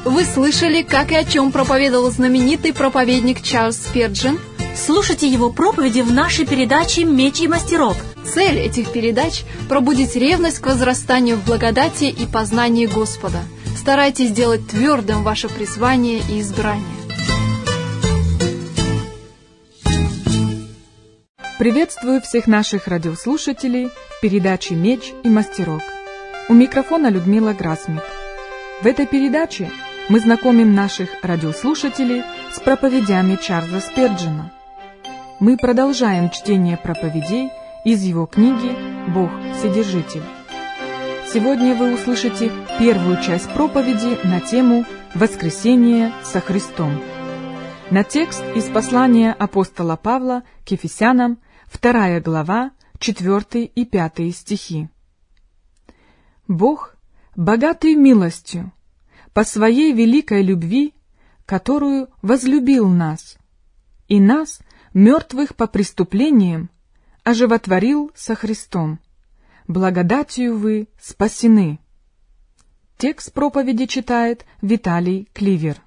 Вы слышали, как и о чем проповедовал знаменитый проповедник Чарльз Спирджин? Слушайте его проповеди в нашей передаче «Меч и мастерок». Цель этих передач – пробудить ревность к возрастанию в благодати и познании Господа. Старайтесь сделать твердым ваше призвание и избрание. Приветствую всех наших радиослушателей в передаче «Меч и мастерок». У микрофона Людмила Грасмик. В этой передаче мы знакомим наших радиослушателей с проповедями Чарльза Спирджина. Мы продолжаем чтение проповедей из его книги «Бог Вседержитель». Сегодня вы услышите первую часть проповеди на тему «Воскресение со Христом». На текст из послания апостола Павла к Ефесянам, 2 глава, 4 и 5 стихи. «Бог, богатый милостью, по своей великой любви, которую возлюбил нас, и нас, мертвых по преступлениям, оживотворил со Христом. Благодатью вы спасены». Текст проповеди читает Виталий Кливер.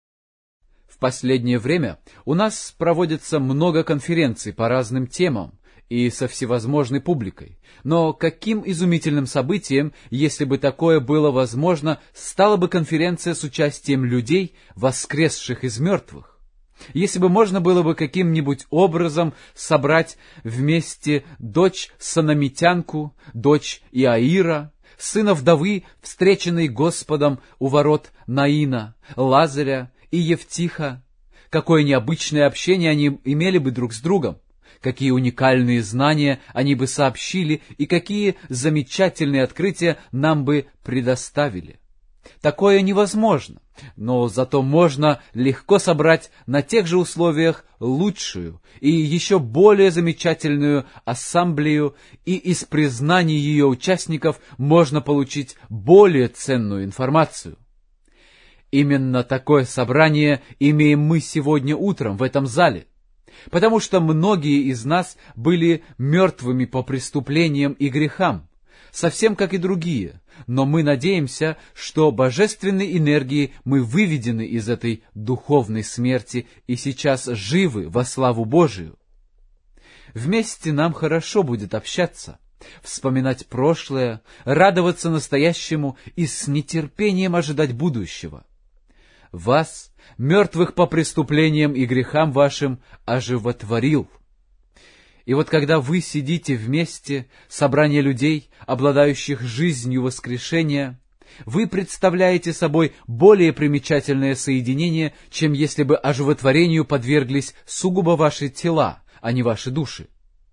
В последнее время у нас проводится много конференций по разным темам и со всевозможной публикой. Но каким изумительным событием, если бы такое было возможно, стала бы конференция с участием людей, воскресших из мертвых? Если бы можно было бы каким-нибудь образом собрать вместе дочь Санамитянку, дочь Иаира, сына вдовы, встреченной Господом у ворот Наина, Лазаря и Евтиха, какое необычное общение они имели бы друг с другом, какие уникальные знания они бы сообщили и какие замечательные открытия нам бы предоставили. Такое невозможно, но зато можно легко собрать на тех же условиях лучшую и еще более замечательную ассамблею, и из признаний ее участников можно получить более ценную информацию. Именно такое собрание имеем мы сегодня утром в этом зале, потому что многие из нас были мертвыми по преступлениям и грехам, совсем как и другие, но мы надеемся, что божественной энергией мы выведены из этой духовной смерти и сейчас живы во славу Божию. Вместе нам хорошо будет общаться, вспоминать прошлое, радоваться настоящему и с нетерпением ожидать будущего. Вас, мертвых по преступлениям и грехам вашим, оживотворил. И вот когда вы сидите вместе, собрание людей, обладающих жизнью воскрешения, вы представляете собой более примечательное соединение, чем если бы оживотворению подверглись сугубо ваши тела, а не ваши души.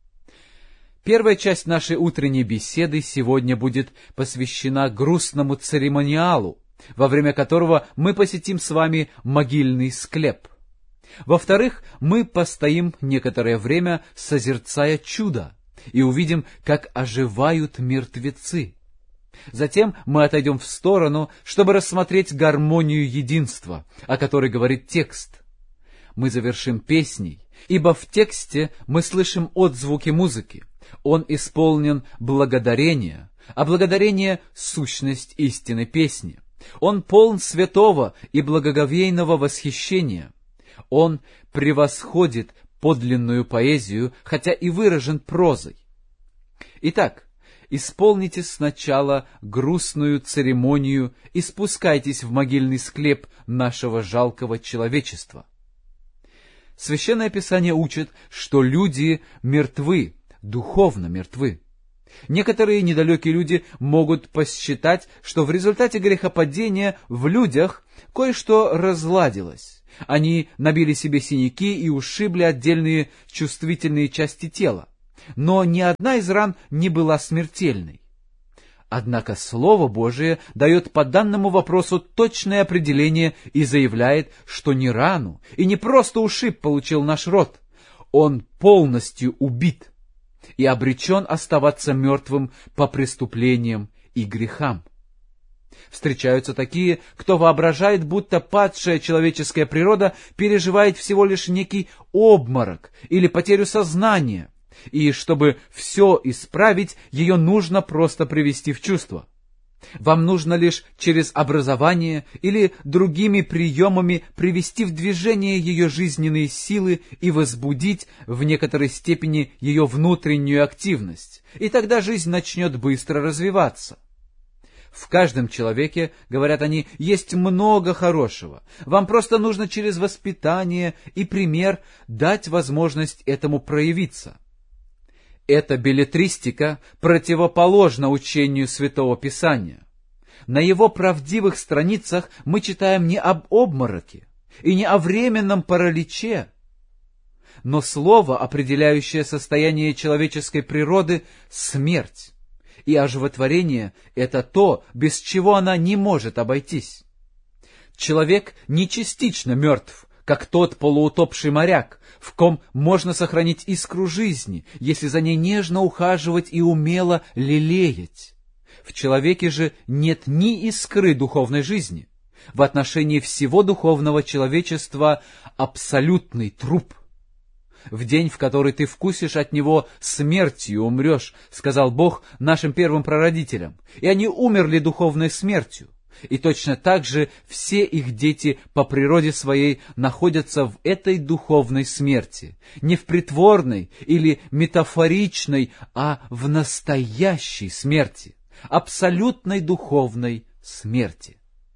Первая часть нашей утренней беседы сегодня будет посвящена грустному церемониалу, во время которого мы посетим с вами могильный склеп. Во-вторых, мы постоим некоторое время, созерцая чудо, и увидим, как оживают мертвецы. Затем мы отойдем в сторону, чтобы рассмотреть гармонию единства, о которой говорит текст. Мы завершим песней, ибо в тексте мы слышим отзвуки музыки. Он исполнен благодарения, а благодарение — сущность истины песни. Он полн святого и благоговейного восхищения. Он превосходит подлинную поэзию, хотя и выражен прозой. Итак, исполните сначала грустную церемонию и спускайтесь в могильный склеп нашего жалкого человечества. Священное Писание учит, что люди мертвы, духовно мертвы. Некоторые недалекие люди могут посчитать, что в результате грехопадения в людях кое-что разладилось. Они набили себе синяки и ушибли отдельные чувствительные части тела. Но ни одна из ран не была смертельной. Однако Слово Божие дает по данному вопросу точное определение и заявляет, что не рану и не просто ушиб получил наш род. Он полностью убит и обречен оставаться мертвым по преступлениям и грехам. Встречаются такие, кто воображает, будто падшая человеческая природа переживает всего лишь некий обморок или потерю сознания, и чтобы все исправить, ее нужно просто привести в чувство. Вам нужно лишь через образование или другими приемами привести в движение ее жизненные силы и возбудить в некоторой степени ее внутреннюю активность, и тогда жизнь начнет быстро развиваться. В каждом человеке, говорят они, есть много хорошего. Вам просто нужно через воспитание и пример дать возможность этому проявиться. Эта беллетристика противоположна учению Святого Писания. На его правдивых страницах мы читаем не об обмороке и не о временном параличе, но слово, определяющее состояние человеческой природы, — смерть, и оживотворение — это то, без чего она не может обойтись. Человек не частично мертв, как тот полуутопший моряк, в ком можно сохранить искру жизни, если за ней нежно ухаживать и умело лелеять. В человеке же нет ни искры духовной жизни. В отношении всего духовного человечества абсолютный труп. В день, в который ты вкусишь от него, смертью умрешь, сказал Бог нашим первым прародителям, и они умерли духовной смертью. И точно так же все их дети по природе своей находятся в этой духовной смерти, не в притворной или метафоричной, а в настоящей смерти, абсолютной духовной смерти.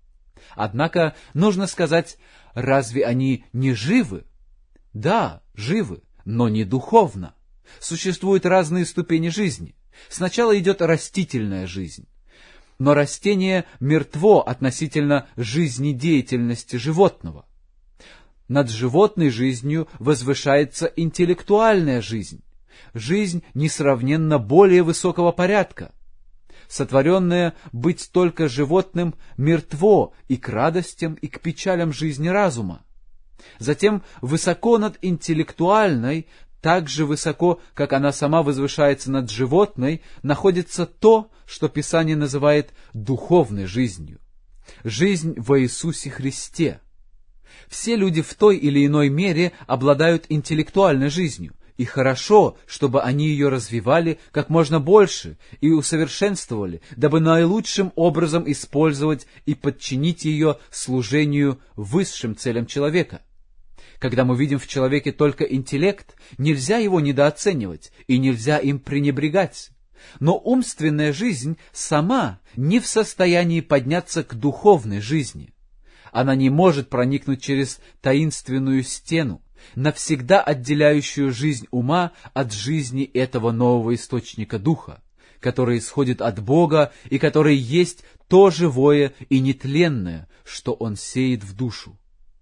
Однако нужно сказать, разве они не живы? Да, живы, но не духовно. Существуют разные ступени жизни. Сначала идет растительная жизнь. Но растение мертво относительно жизнедеятельности животного. Над животной жизнью возвышается интеллектуальная жизнь, жизнь несравненно более высокого порядка. Сотворенное быть только животным мертво и к радостям, и к печалям жизни разума. Затем высоко над интеллектуальной, так же высоко, как она сама возвышается над животной, находится то, что Писание называет духовной жизнью. Жизнь во Иисусе Христе. Все люди в той или иной мере обладают интеллектуальной жизнью, и хорошо, чтобы они ее развивали как можно больше и усовершенствовали, дабы наилучшим образом использовать и подчинить ее служению высшим целям человека. Когда мы видим в человеке только интеллект, нельзя его недооценивать и нельзя им пренебрегать. Но умственная жизнь сама не в состоянии подняться к духовной жизни. Она не может проникнуть через таинственную стену, навсегда отделяющую жизнь ума от жизни этого нового источника духа, который исходит от Бога и который есть то живое и нетленное, что Он сеет в душу.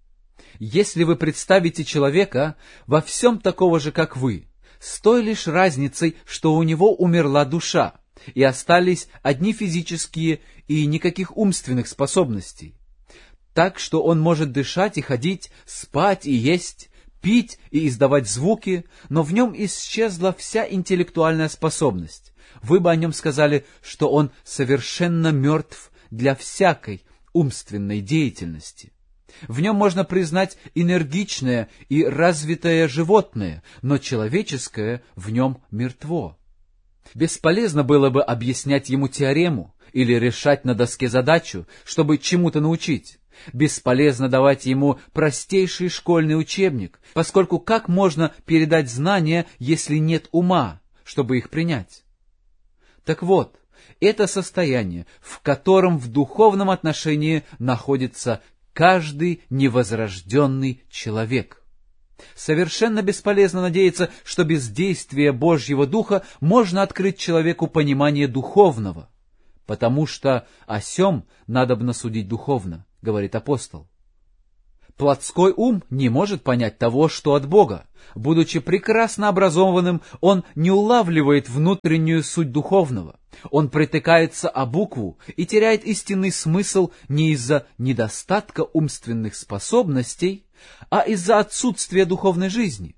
Если вы представите человека во всем такого же, как вы, с той лишь разницей, что у него умерла душа, и остались одни физические и никаких умственных способностей, так что он может дышать и ходить, спать и есть, пить и издавать звуки, но в нем исчезла вся интеллектуальная способность, вы бы о нем сказали, что он совершенно мертв для всякой умственной деятельности. В нем можно признать энергичное и развитое животное, но человеческое в нем мертво. Бесполезно было бы объяснять ему теорему или решать на доске задачу, чтобы чему-то научить. Бесполезно давать ему простейший школьный учебник, поскольку как можно передать знания, если нет ума, чтобы их принять? Так вот, это состояние, в котором в духовном отношении находится каждый невозрожденный человек. Совершенно бесполезно надеяться, что без действия Божьего Духа можно открыть человеку понимание духовного, потому что о сем надобно судить духовно, говорит апостол. Плотской ум не может понять того, что от Бога. Будучи прекрасно образованным, он не улавливает внутреннюю суть духовного. Он притыкается о букву и теряет истинный смысл не из-за недостатка умственных способностей, а из-за отсутствия духовной жизни.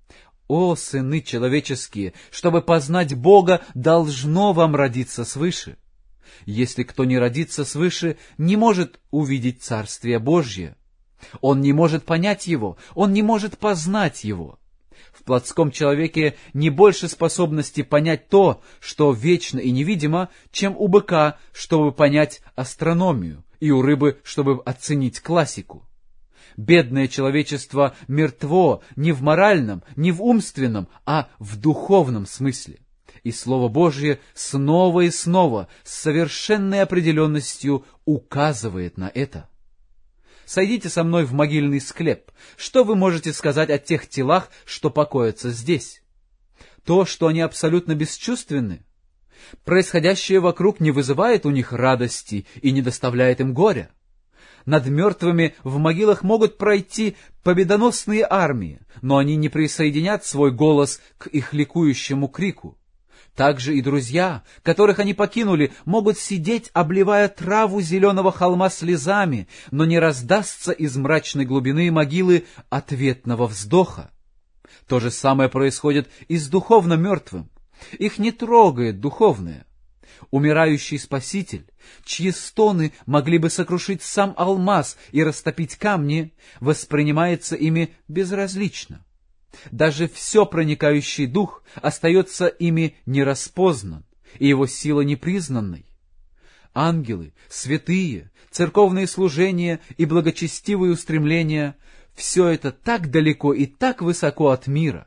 О, сыны человеческие, чтобы познать Бога, должно вам родиться свыше. Если кто не родится свыше, не может увидеть Царствие Божье. Он не может понять его, он не может познать его. В плотском человеке не больше способности понять то, что вечно и невидимо, чем у быка, чтобы понять астрономию, и у рыбы, чтобы оценить классику. Бедное человечество мертво не в моральном, не в умственном, а в духовном смысле. И Слово Божье снова и снова с совершенной определенностью указывает на это. Сойдите со мной в могильный склеп. Что вы можете сказать о тех телах, что покоятся здесь? То, что они абсолютно бесчувственны. Происходящее вокруг не вызывает у них радости и не доставляет им горя. Над мертвыми в могилах могут пройти победоносные армии, но они не присоединят свой голос к их ликующему крику. Также и друзья, которых они покинули, могут сидеть, обливая траву зеленого холма слезами, но не раздастся из мрачной глубины могилы ответного вздоха. То же самое происходит и с духовно мертвым. Их не трогает духовное. Умирающий Спаситель, чьи стоны могли бы сокрушить сам алмаз и растопить камни, воспринимается ими безразлично. Даже все проникающий дух остается ими нераспознан, и его сила непризнанной. Ангелы, святые, церковные служения и благочестивые устремления — все это так далеко и так высоко от мира.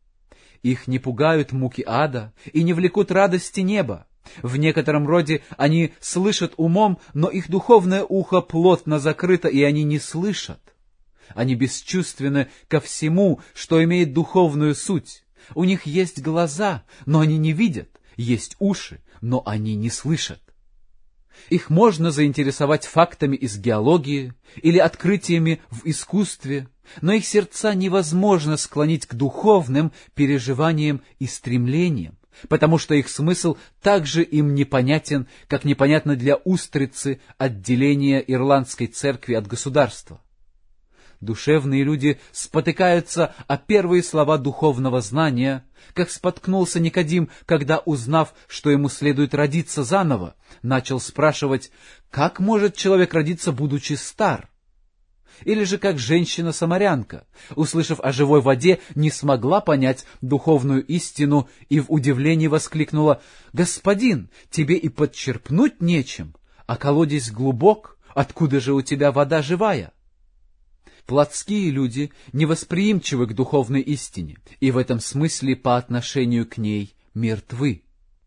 Их не пугают муки ада и не влекут радости неба. В некотором роде они слышат умом, но их духовное ухо плотно закрыто, и они не слышат. Они бесчувственны ко всему, что имеет духовную суть. У них есть глаза, но они не видят, есть уши, но они не слышат. Их можно заинтересовать фактами из геологии или открытиями в искусстве, но их сердца невозможно склонить к духовным переживаниям и стремлениям, потому что их смысл также им непонятен, как непонятно для устрицы отделение ирландской церкви от государства. Душевные люди спотыкаются о первые слова духовного знания, как споткнулся Никодим, когда, узнав, что ему следует родиться заново, начал спрашивать, как может человек родиться, будучи стар? Или же как женщина-самарянка, услышав о живой воде, не смогла понять духовную истину и в удивлении воскликнула: «Господин, тебе и подчерпнуть нечем, а колодец глубок, откуда же у тебя вода живая?» Плотские люди невосприимчивы к духовной истине, и в этом смысле по отношению к ней мертвы.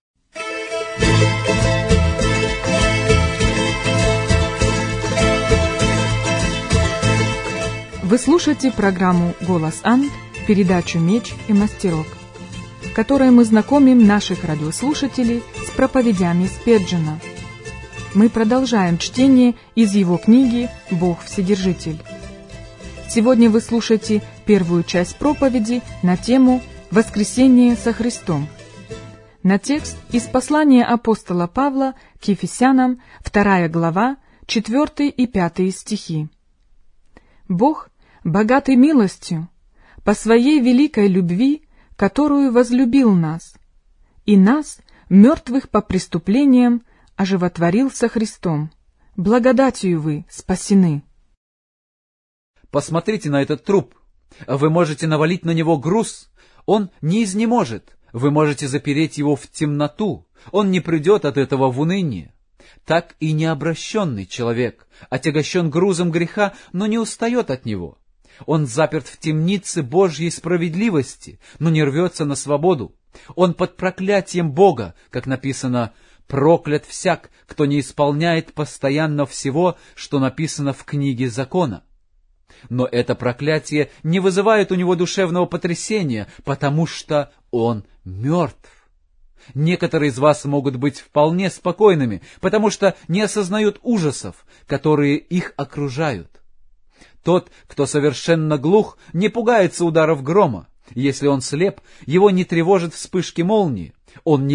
Вы слушаете программу «Голос Анд», передачу «Меч и мастерок», в которой мы знакомим наших радиослушателей с проповедями Спеджена. Мы продолжаем чтение из его книги «Бог Вседержитель». Сегодня вы слушаете первую часть проповеди на тему «Воскресение со Христом». На текст из послания апостола Павла к Ефесянам, 2 глава, 4 и 5 стихи. «Бог, богатый милостью, по Своей великой любви, которую возлюбил нас, и нас, мертвых по преступлениям, оживотворил со Христом. Благодатью вы спасены». Посмотрите на этот труп. Вы можете навалить на него груз. Он не изнеможет. Вы можете запереть его в темноту. Он не придет от этого в уныние. Так и необращенный человек отягощен грузом греха, но не устает от него. Он заперт в темнице Божьей справедливости, но не рвется на свободу. Он под проклятием Бога, как написано: «Проклят всяк, кто не исполняет постоянно всего, что написано в книге закона». Но это проклятие не вызывает у него душевного потрясения, потому что он мертв. Некоторые из вас могут быть вполне спокойными, потому что не осознают ужасов, которые их окружают. Тот, кто совершенно глух, не пугается ударов грома. Если он слеп, его не тревожат вспышки молнии. Он не